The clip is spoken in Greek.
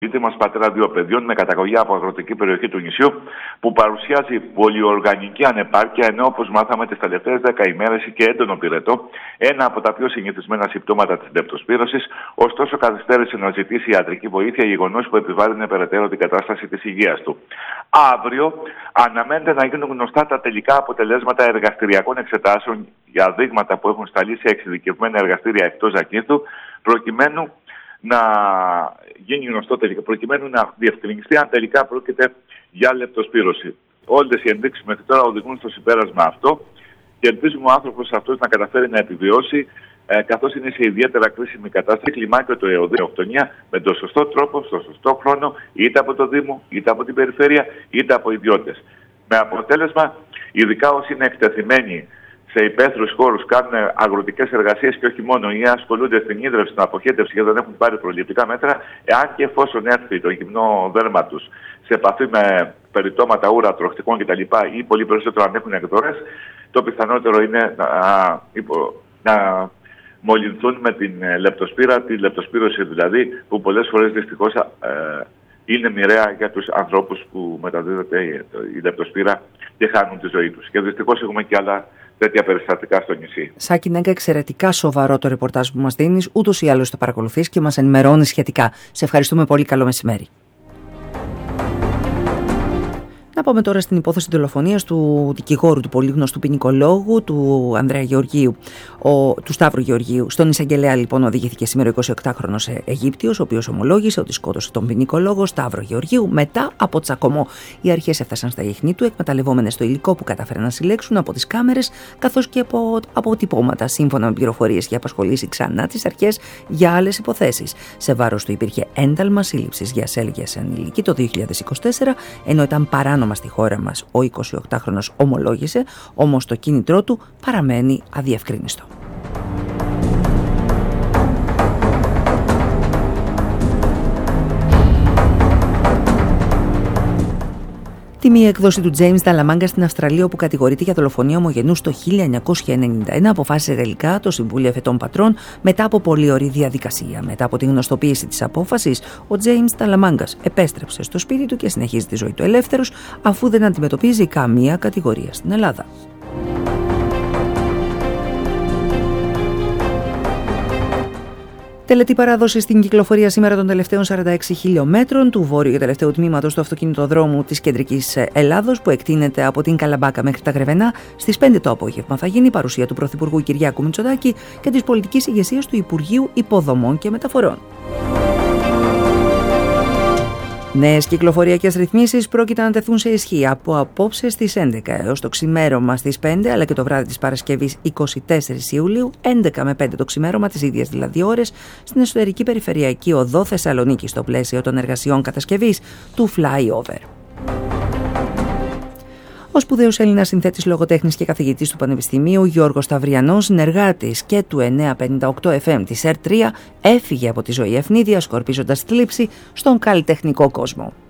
μας, πατέρα 2 παιδιών, με καταγωγή από αγροτική περιοχή του νησιού, που παρουσιάζει πολυοργανική ανεπάρκεια, ενώ όπως μάθαμε τις τελευταίες 10 ημέρες και έντονο πυρετό, ένα από τα πιο συνηθισμένα συμπτώματα της λεπτοσπύρωσης. Ωστόσο, καθυστέρησε να ζητήσει ιατρική βοήθεια, γεγονός που επιβάλλει περαιτέρω την κατάσταση της υγείας του. Αύριο αναμένεται να γίνουν γνωστά τα τελικά αποτελέσματα εργαστηριακών εξετάσεων για δείγματα που έχουν σταλεί σε εξειδικευμένα εργαστήρια εκτός Ζακίνθου, προκειμένου να γίνει γνωστό τελικά, προκειμένου να διευκρινιστεί αν τελικά πρόκειται για λεπτοσπύρωση. Όλες οι ενδείξεις μέχρι τώρα οδηγούν στο συμπέρασμα αυτό και ελπίζουμε ο άνθρωπος αυτός να καταφέρει να επιβιώσει, καθώς είναι σε ιδιαίτερα κρίσιμη κατάσταση, κλιμάκιο το αιωδία με τον σωστό τρόπο, στο σωστό χρόνο, είτε από το Δήμο, είτε από την Περιφέρεια, είτε από ιδιώτες. Με αποτέλεσμα, ειδικά όσοι είναι εκτεθειμένοι σε υπαίθριους χώρους, κάνουν αγροτικές εργασίες και όχι μόνο, ή ασχολούνται στην ίδρυυση, στην αποχέτευση και δεν έχουν πάρει προληπτικά μέτρα, εάν και εφόσον έρθει το γυμνό δέρμα τους σε επαφή με περιτώματα ούρα, τροχτικών κτλ., ή πολύ περισσότερο αν έχουν εκδορές, το πιθανότερο είναι να μολυνθούν με την λεπτοσπύρα, τη λεπτοσπύρωση δηλαδή, που πολλές φορές δυστυχώς είναι μοιραία για τους ανθρώπους που μεταδίδεται η λεπτοσπύρα και χάνουν τη ζωή τους. Και δυστυχώς έχουμε και άλλα τέτοια περιστατικά στο νησί. Σάκη Νέγκα, εξαιρετικά σοβαρό το ρεπορτάζ που μας δίνεις. Ούτως ή άλλως το παρακολουθείς και μας ενημερώνεις σχετικά. Σε ευχαριστούμε πολύ. Καλό μεσημέρι. Να πάμε τώρα στην υπόθεση δολοφονίας του δικηγόρου, του πολύ γνωστού ποινικολόγου, του Ανδρέα Γεωργίου, του Σταύρου Γεωργίου. Στον εισαγγελέα λοιπόν οδηγήθηκε σήμερα ο 28χρονος Αιγύπτιος, ο οποίος ομολόγησε ότι σκότωσε τον ποινικολόγο Σταύρο Γεωργίου μετά από τσακωμό. Οι αρχές έφτασαν στα ίχνη του, εκμεταλλευόμενες το υλικό που κατάφεραν να συλλέξουν από τις κάμερες, καθώς και από αποτυπώματα, σύμφωνα με πληροφορίες, και απασχολήσει ξανά τις αρχές για άλλες υποθέσεις. Σε βάρος του υπήρχε ένταλμα σύλληψης για ασέλγεια σε ανηλίκη το 2024, ενώ ήταν παράνομα στη χώρα μας. Ο 28χρονος ομολόγησε, όμως το κίνητρό του παραμένει αδιευκρίνιστο. Τιμή έκδοση του James Talamanca στην Αυστραλία, όπου κατηγορείται για δολοφονία ομογενούς το 1991, αποφάσισε τελικά το Συμβούλιο Εφετών Πατρών μετά από πολύωρη διαδικασία. Μετά από τη γνωστοποίηση της απόφασης, ο James Talamanca επέστρεψε στο σπίτι του και συνεχίζει τη ζωή του ελεύθερος, αφού δεν αντιμετωπίζει καμία κατηγορία στην Ελλάδα. Τελετή παράδοση στην κυκλοφορία σήμερα των τελευταίων 46 χιλιόμετρων του βόρειου και τελευταίου τμήματος του αυτοκινητοδρόμου της κεντρικής Ελλάδος, που εκτείνεται από την Καλαμπάκα μέχρι τα Γρεβενά. Στις 5 το απόγευμα θα γίνει η παρουσία του Πρωθυπουργού Κυριάκου Μητσοτάκη και της πολιτικής ηγεσίας του Υπουργείου Υποδομών και Μεταφορών. Νέες κυκλοφοριακές ρυθμίσεις πρόκειται να τεθούν σε ισχύ από απόψε στις 11 έως το ξημέρωμα στις 5, αλλά και το βράδυ της Παρασκευής 24 Ιουλίου, 11 με 5 το ξημέρωμα, τις ίδιες δηλαδή ώρες, στην εσωτερική περιφερειακή οδό Θεσσαλονίκη, στο πλαίσιο των εργασιών κατασκευής του flyover. Ο σπουδαίος Έλληνας συνθέτης, λογοτέχνης και καθηγητής του Πανεπιστημίου Γιώργος Σταυριανός, συνεργάτης και του 958 FM της ΕΡΤ3, έφυγε από τη ζωή ευνίδια, σκορπίζοντας θλίψη στον καλλιτεχνικό κόσμο.